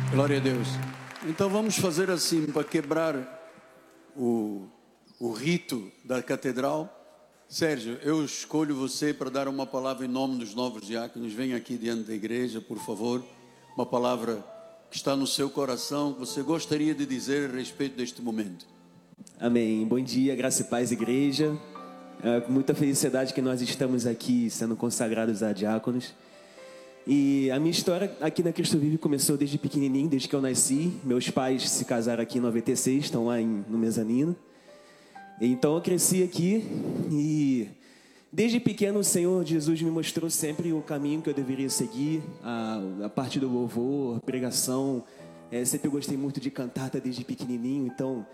Glória a Deus. Então vamos fazer assim, para quebrar o rito da catedral. Sérgio, eu escolho você para dar uma palavra em nome dos novos diáconos. Venha aqui diante da igreja, por favor. Uma palavra que está no seu coração, que você gostaria de dizer a respeito deste momento. Amém. Bom dia, graça e paz, igreja. É com muita felicidade que nós estamos aqui sendo consagrados a diáconos. E a minha história aqui na Cristo Vive começou desde pequenininho, desde que eu nasci. Meus pais se casaram aqui em 96, estão lá no mezanino. Então eu cresci aqui e desde pequeno o Senhor Jesus me mostrou sempre o caminho que eu deveria seguir, a parte do louvor, pregação. Sempre eu gostei muito de cantar desde pequenininho, então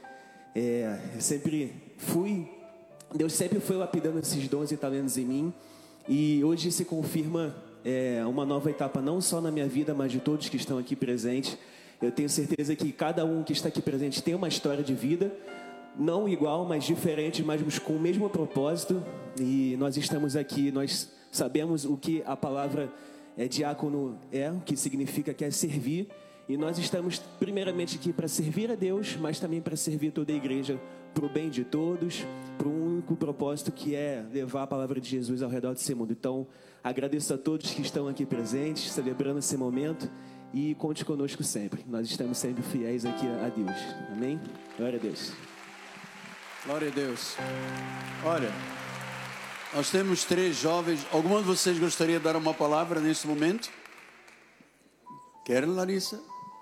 Deus sempre foi lapidando esses dons e talentos em mim. E hoje se confirma uma nova etapa, não só na minha vida, mas de todos que estão aqui presentes. Eu tenho certeza que cada um que está aqui presente tem uma história de vida, não igual, mas diferente, mas com o mesmo propósito. E nós estamos aqui, nós sabemos o que a palavra diácono o que significa, que é servir. E nós estamos primeiramente aqui para servir a Deus, mas também para servir toda a igreja, para o bem de todos, para um único propósito, que é levar a palavra de Jesus ao redor desse mundo. Então, agradeço a todos que estão aqui presentes, celebrando esse momento, e conte conosco sempre. Nós estamos sempre fiéis aqui a Deus. Amém? Glória a Deus. Glória a Deus. Olha, nós temos 3 jovens. Algum de vocês gostaria de dar uma palavra neste momento? Quer, Larissa?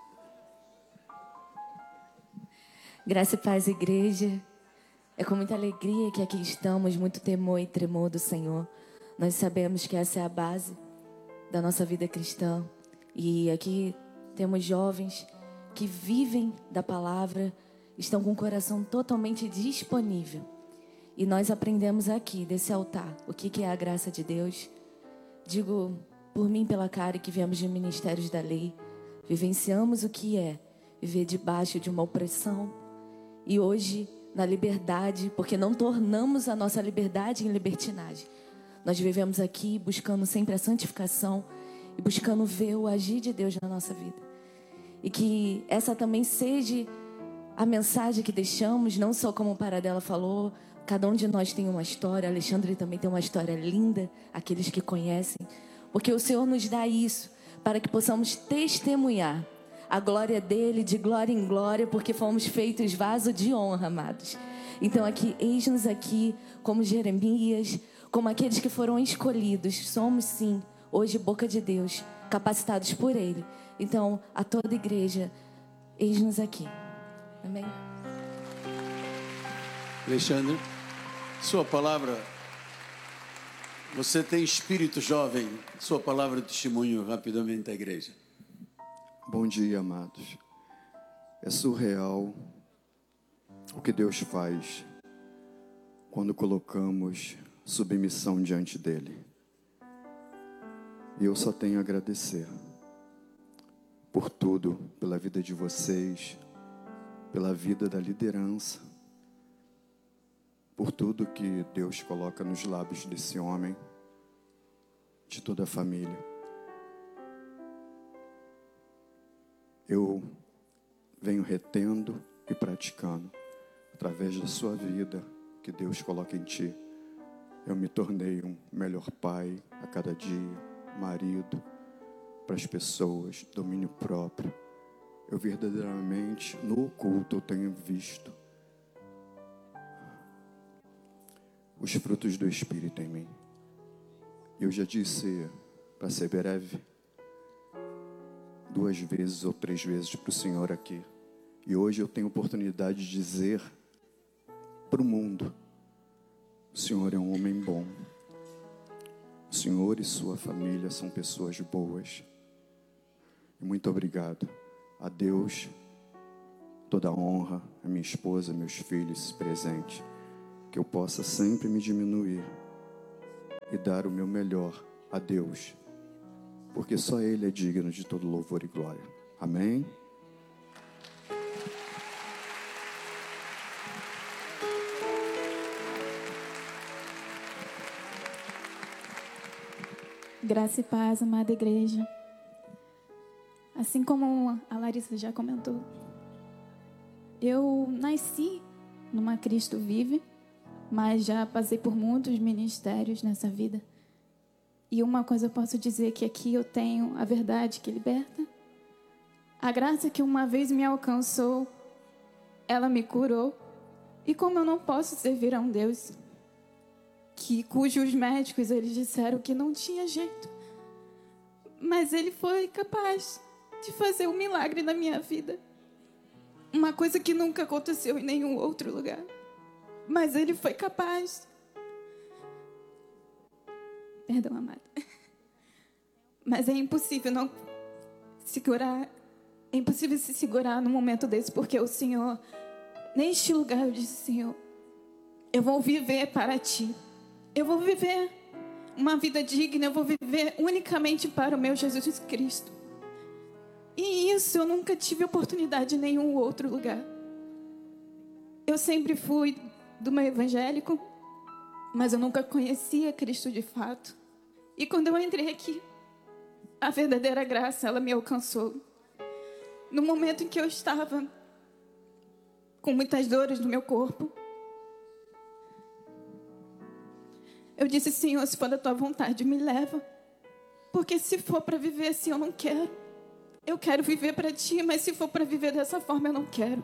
Graça e paz, igreja. É com muita alegria que aqui estamos, muito temor e tremor do Senhor. Nós sabemos que essa é a base da nossa vida cristã. E aqui temos jovens que vivem da palavra, estão com o coração totalmente disponível. E nós aprendemos aqui, desse altar, o que é a graça de Deus. Digo por mim, pela Kari, que viemos de ministérios da lei, vivenciamos o que é viver debaixo de uma opressão. E hoje, na liberdade, porque não tornamos a nossa liberdade em libertinagem. Nós vivemos aqui buscando sempre a santificação e buscando ver o agir de Deus na nossa vida. E que essa também seja a mensagem que deixamos, não só como o Paradela falou, cada um de nós tem uma história, Alexandre também tem uma história linda, aqueles que conhecem, porque o Senhor nos dá isso para que possamos testemunhar a glória dele, de glória em glória, porque fomos feitos vaso de honra, amados. Então aqui, eis-nos aqui como Jeremias, como aqueles que foram escolhidos. Somos sim, hoje boca de Deus, capacitados por ele. Então, a toda a igreja, eis-nos aqui. Amém? Alexandre, sua palavra. Você tem espírito jovem. Sua palavra de testemunho rapidamente à igreja. Bom dia, amados. É surreal o que Deus faz quando colocamos submissão diante dele. E eu só tenho a agradecer por tudo, pela vida de vocês, pela vida da liderança, por tudo que Deus coloca nos lábios desse homem, de toda a família. Eu venho retendo e praticando, através da sua vida, que Deus coloca em ti. Eu me tornei um melhor pai a cada dia, marido para as pessoas, domínio próprio. Eu verdadeiramente, no oculto, eu tenho visto os frutos do Espírito em mim. Eu já disse, para ser breve, 2 vezes ou 3 vezes para o Senhor aqui. E hoje eu tenho a oportunidade de dizer para o mundo: o Senhor é um homem bom. O Senhor e sua família são pessoas boas. E muito obrigado a Deus, toda a honra, a minha esposa, meus filhos presentes, que eu possa sempre me diminuir e dar o meu melhor a Deus, porque só Ele é digno de todo louvor e glória. Amém? Graça e paz, amada igreja. Assim como a Larissa já comentou, eu nasci numa Cristo Vive, mas já passei por muitos ministérios nessa vida. E uma coisa eu posso dizer, que aqui eu tenho a verdade que liberta. A graça que uma vez me alcançou, ela me curou. E como eu não posso servir a um Deus cujos médicos eles disseram que não tinha jeito, mas Ele foi capaz de fazer um milagre na minha vida. Uma coisa que nunca aconteceu em nenhum outro lugar. Mas Ele foi capaz. Perdão, amada. Mas é impossível não segurar. É impossível se segurar num momento desse, porque o Senhor, neste lugar, eu disse: Senhor, eu vou viver para Ti. Eu vou viver uma vida digna. Eu vou viver unicamente para o meu Jesus Cristo. E isso eu nunca tive oportunidade em nenhum outro lugar. Eu sempre fui do meio evangélico, mas eu nunca conhecia Cristo de fato. E quando eu entrei aqui, a verdadeira graça, ela me alcançou. No momento em que eu estava com muitas dores no meu corpo, eu disse: Senhor, se for da Tua vontade, me leva. Porque se for para viver assim, eu não quero. Eu quero viver para Ti, mas se for para viver dessa forma, eu não quero.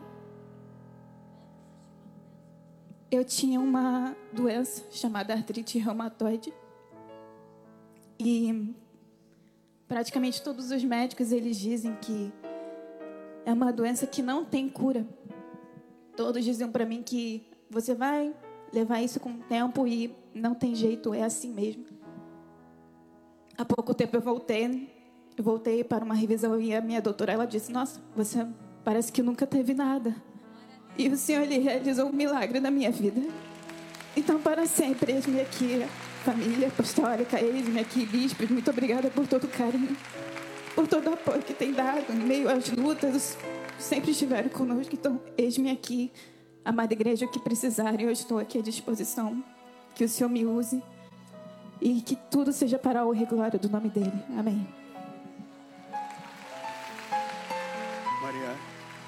Eu tinha uma doença chamada artrite reumatoide. E praticamente todos os médicos, eles dizem que é uma doença que não tem cura. Todos diziam para mim que você vai levar isso com o tempo e não tem jeito, é assim mesmo. Há pouco tempo eu voltei para uma revisão e a minha doutora, ela disse: nossa, você parece que nunca teve nada. E o Senhor, Ele realizou um milagre na minha vida. Então, para sempre, eis-me aqui, família apostólica, eis-me aqui, bispos, muito obrigada por todo o carinho, por todo o apoio que tem dado em meio às lutas, sempre estiveram conosco. Então, eis-me aqui, amada igreja, o que precisarem, eu estou aqui à disposição. Que o Senhor me use e que tudo seja para a honra e glória do nome dEle. Amém. Maria.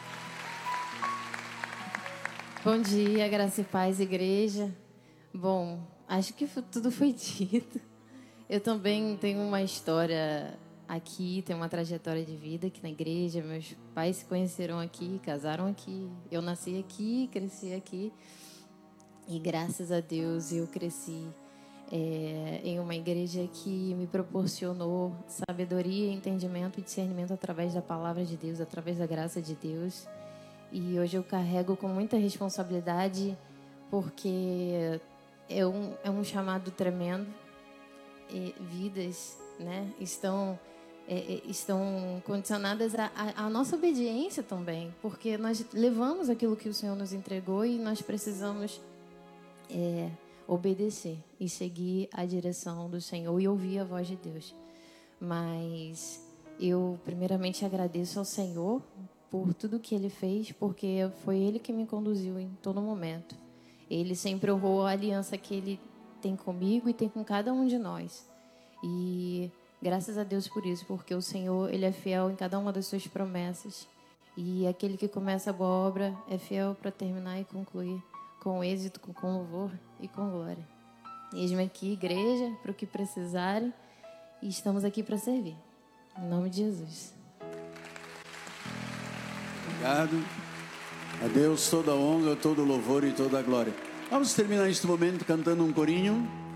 Bom dia, graça e paz, igreja. Bom, acho que tudo foi dito. Eu também tenho uma história aqui, tenho uma trajetória de vida aqui na igreja. Meus pais se conheceram aqui, casaram aqui. Eu nasci aqui, cresci aqui. E graças a Deus eu cresci em uma igreja que me proporcionou sabedoria, entendimento e discernimento através da palavra de Deus, através da graça de Deus. E hoje eu carrego com muita responsabilidade, porque é um chamado tremendo. E vidas, né, estão condicionadas à nossa obediência também, porque nós levamos aquilo que o Senhor nos entregou e nós precisamos obedecer e seguir a direção do Senhor e ouvir a voz de Deus. Mas eu primeiramente agradeço ao Senhor por tudo que Ele fez, porque foi Ele que me conduziu em todo momento. Ele sempre honrou a aliança que Ele tem comigo e tem com cada um de nós. E graças a Deus por isso, porque o Senhor, Ele é fiel em cada uma das suas promessas. E aquele que começa a boa obra é fiel para terminar e concluir com êxito, com louvor e com glória. Eis-me aqui, igreja, para o que precisarem, e estamos aqui para servir. Em nome de Jesus. Obrigado. A Deus toda a honra, todo o louvor e toda a glória. Vamos terminar este momento cantando um corinho.